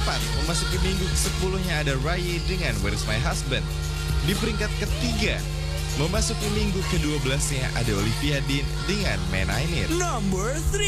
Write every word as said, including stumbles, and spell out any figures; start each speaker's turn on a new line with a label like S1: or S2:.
S1: keempat, memasuki minggu kesepuluhnya ada Rai dengan Where's My Husband. Di peringkat ketiga, memasuki minggu kedua belasnya ada Olivia Dean dengan Man I Need.
S2: Number three.